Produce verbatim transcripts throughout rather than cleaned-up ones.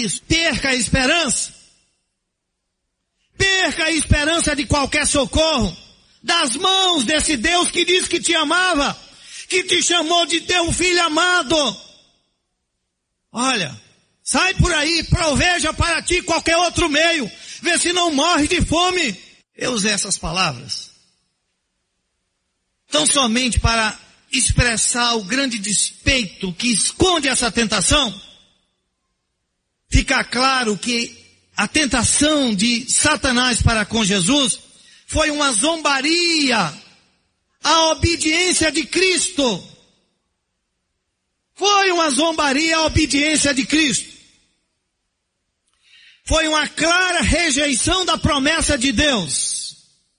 isso. Perca a esperança. Perca a esperança de qualquer socorro das mãos desse Deus que diz que te amava, que te chamou de teu filho amado. Olha, sai por aí, proveja para ti qualquer outro meio, vê se não morre de fome. Eu usei essas palavras tão somente para expressar o grande despeito que esconde essa tentação. Fica claro que a tentação de Satanás para com Jesus foi uma zombaria à obediência de Cristo. Foi uma zombaria à obediência de Cristo. Foi uma clara rejeição da promessa de Deus.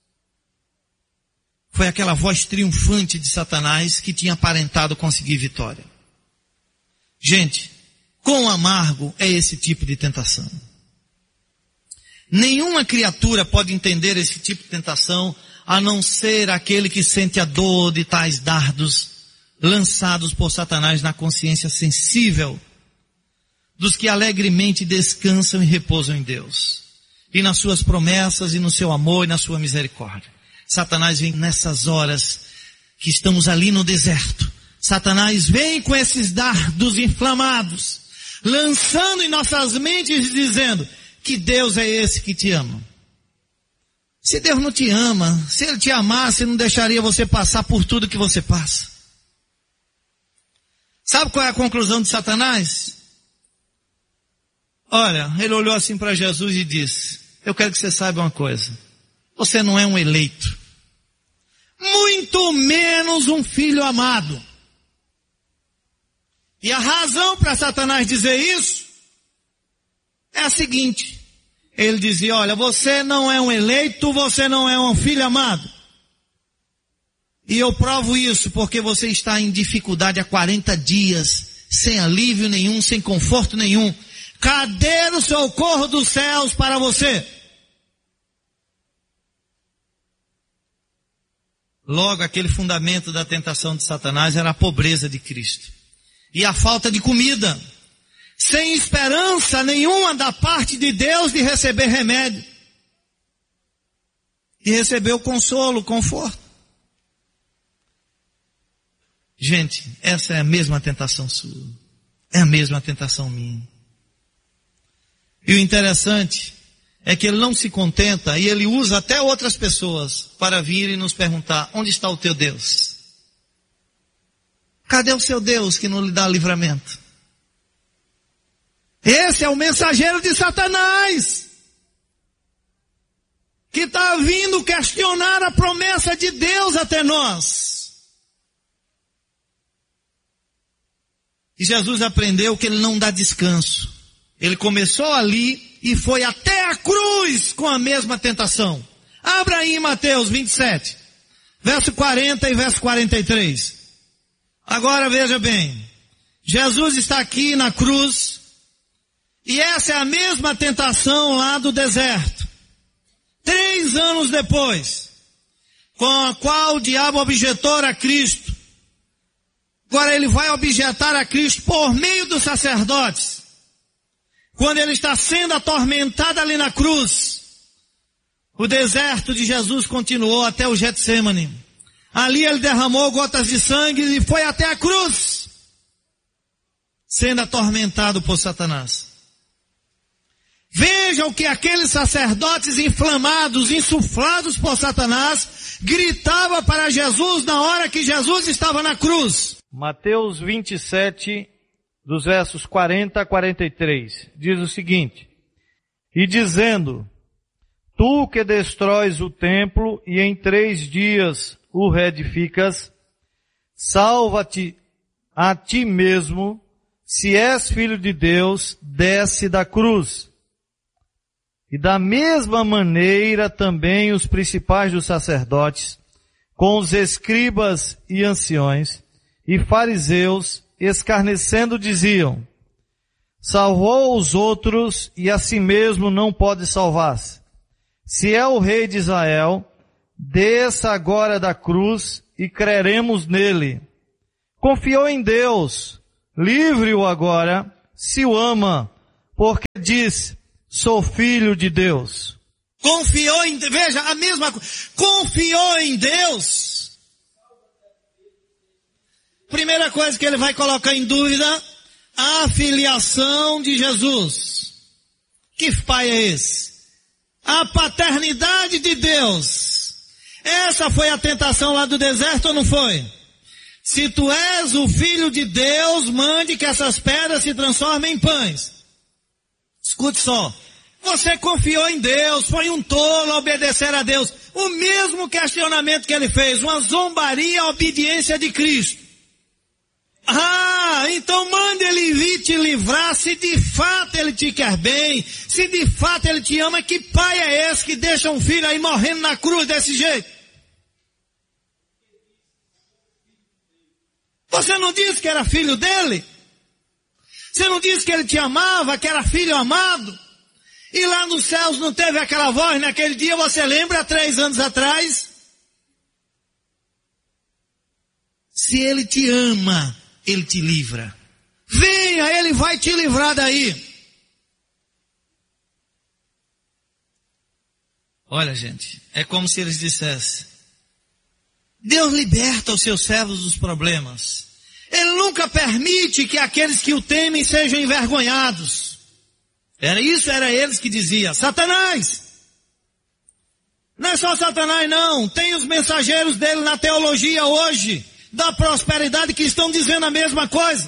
Foi aquela voz triunfante de Satanás que tinha aparentado conseguir vitória. Gente, quão amargo é esse tipo de tentação. Nenhuma criatura pode entender esse tipo de tentação a não ser aquele que sente a dor de tais dardos lançados por Satanás na consciência sensível dos que alegremente descansam e repousam em Deus, e nas suas promessas, e no seu amor, e na sua misericórdia. Satanás vem nessas horas que estamos ali no deserto. Satanás vem com esses dardos inflamados, lançando em nossas mentes, dizendo: que Deus é esse que te ama? Se Deus não te ama, se Ele te amasse, não deixaria você passar por tudo que você passa. Sabe qual é a conclusão de Satanás? Olha, ele olhou assim para Jesus e disse: eu quero que você saiba uma coisa. Você não é um eleito. Muito menos um filho amado. E a razão para Satanás dizer isso é a seguinte. Ele dizia: olha, você não é um eleito, você não é um filho amado. E eu provo isso porque você está em dificuldade há quarenta dias, sem alívio nenhum, sem conforto nenhum. Cadê o socorro dos céus para você? Logo, aquele fundamento da tentação de Satanás era a pobreza de Cristo. E a falta de comida. Sem esperança nenhuma da parte de Deus de receber remédio. E receber o consolo, o conforto. Gente, essa é a mesma tentação sua. É a mesma tentação minha. E o interessante é que ele não se contenta e ele usa até outras pessoas para vir e nos perguntar: onde está o teu Deus? Cadê o seu Deus que não lhe dá livramento? Esse é o mensageiro de Satanás, que está vindo questionar a promessa de Deus até nós. E Jesus aprendeu que ele não dá descanso. Ele começou ali e foi até a cruz com a mesma tentação. Abra aí em Mateus vinte e sete, verso quarenta e verso quarenta e três. Agora veja bem, Jesus está aqui na cruz, e essa é a mesma tentação lá do deserto. Três anos depois, com a qual o diabo objetou a Cristo. Agora ele vai objetar a Cristo por meio dos sacerdotes. Quando ele está sendo atormentado ali na cruz, o deserto de Jesus continuou até o Getsêmani. Ali ele derramou gotas de sangue e foi até a cruz, sendo atormentado por Satanás. Vejam que aqueles sacerdotes inflamados, insuflados por Satanás, gritavam para Jesus na hora que Jesus estava na cruz. Mateus vinte e sete, dos versos quarenta a quarenta e três, diz o seguinte: e dizendo: tu que destróis o templo e em três dias o reedificas, salva-te a ti mesmo, se és filho de Deus, desce da cruz. E da mesma maneira também os principais dos sacerdotes, com os escribas e anciões e fariseus, escarnecendo, diziam: salvou os outros e a si mesmo não pode salvar-se. Se é o rei de Israel, desça agora da cruz e creremos nele. Confiou em Deus, livre-o agora, se o ama, porque disse, sou filho de Deus. Confiou em, veja, a mesma coisa, confiou em Deus. Primeira coisa que ele vai colocar em dúvida, a filiação de Jesus. Que pai é esse? A paternidade de Deus. Essa foi a tentação lá do deserto ou não foi? Se tu és o filho de Deus, mande que essas pedras se transformem em pães. Escute só. Você confiou em Deus, foi um tolo a obedecer a Deus. O mesmo questionamento que ele fez, uma zombaria à obediência de Cristo. Ah, então manda ele vir te livrar, se de fato ele te quer bem, se de fato ele te ama. Que pai é esse que deixa um filho aí morrendo na cruz desse jeito? Você não disse que era filho dele? Você não disse que ele te amava, que era filho amado? E lá nos céus não teve aquela voz naquele dia, você lembra, há três anos atrás? Se ele te ama, ele te livra. Venha, ele vai te livrar daí. Olha, gente, é como se eles dissessem, Deus liberta os seus servos dos problemas. Ele nunca permite que aqueles que o temem sejam envergonhados. Era isso, era eles que diziam. Satanás! Não é só Satanás não, tem os mensageiros dele na teologia hoje, da prosperidade, que estão dizendo a mesma coisa.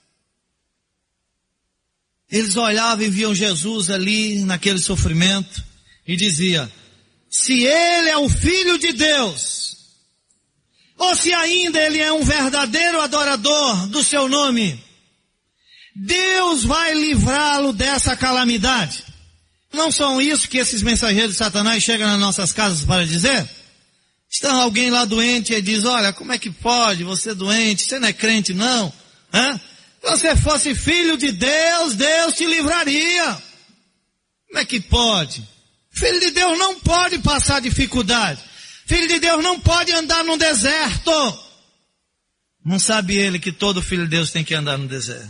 Eles olhavam e viam Jesus ali naquele sofrimento e dizia, se ele é o Filho de Deus, ou se ainda ele é um verdadeiro adorador do seu nome, Deus vai livrá-lo dessa calamidade. Não são isso que esses mensageiros de Satanás chegam nas nossas casas para dizer? Está alguém lá doente e diz, olha, como é que pode, você doente, você não é crente não? Hã? Se você fosse filho de Deus, Deus te livraria. Como é que pode? Filho de Deus não pode passar dificuldade. Filho de Deus não pode andar no deserto. Não sabe ele que todo filho de Deus tem que andar no deserto.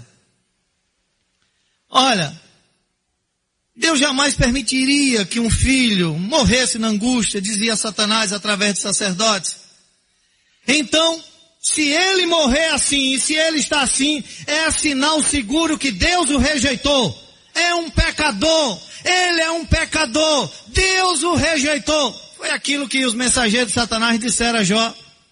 Olha, Deus jamais permitiria que um filho morresse na angústia, dizia Satanás através de sacerdotes. Então, se ele morrer assim, e se ele está assim, é sinal seguro que Deus o rejeitou. É um pecador, ele é um pecador, Deus o rejeitou. Foi aquilo que os mensageiros de Satanás disseram a Jó.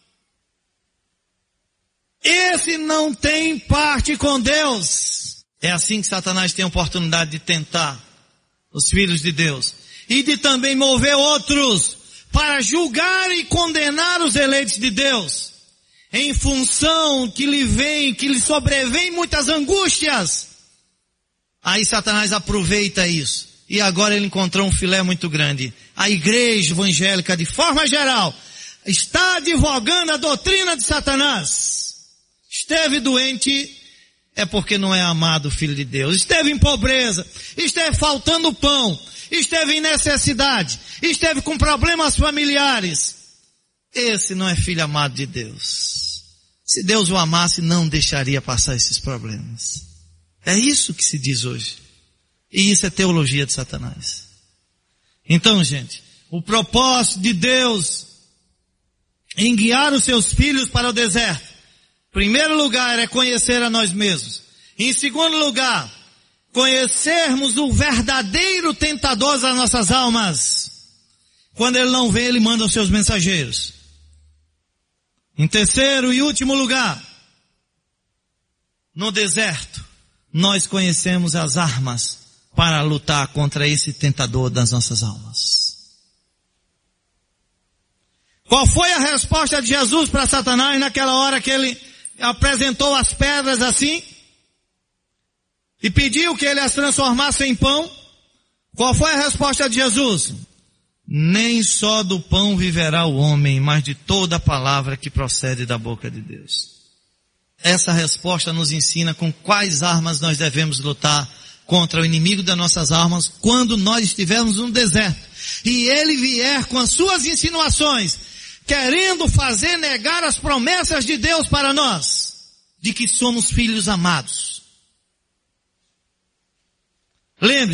Esse não tem parte com Deus. É assim que Satanás tem a oportunidade de tentar os filhos de Deus. E de também mover outros para julgar e condenar os eleitos de Deus. Em função que lhe vem, que lhe sobrevém muitas angústias. Aí Satanás aproveita isso. E agora ele encontrou um filé muito grande. A igreja evangélica, de forma geral, está advogando a doutrina de Satanás. Esteve doente, é porque não é amado o Filho de Deus. Esteve em pobreza, esteve faltando pão, esteve em necessidade, esteve com problemas familiares. Esse não é filho amado de Deus. Se Deus o amasse, não deixaria passar esses problemas. É isso que se diz hoje. E isso é teologia de Satanás. Então, gente, o propósito de Deus em guiar os seus filhos para o deserto, em primeiro lugar, é conhecer a nós mesmos. Em segundo lugar, conhecermos o verdadeiro tentador das nossas almas. Quando ele não vem, ele manda os seus mensageiros. Em terceiro e último lugar, no deserto, nós conhecemos as armas para lutar contra esse tentador das nossas almas. Qual foi a resposta de Jesus para Satanás naquela hora que ele apresentou as pedras assim e pediu que ele as transformasse em pão? Qual foi a resposta de Jesus? Nem só do pão viverá o homem, mas de toda a palavra que procede da boca de Deus. Essa resposta nos ensina com quais armas nós devemos lutar contra o inimigo das nossas almas quando nós estivermos no deserto e ele vier com as suas insinuações, querendo fazer negar as promessas de Deus para nós, de que somos filhos amados. Lembre,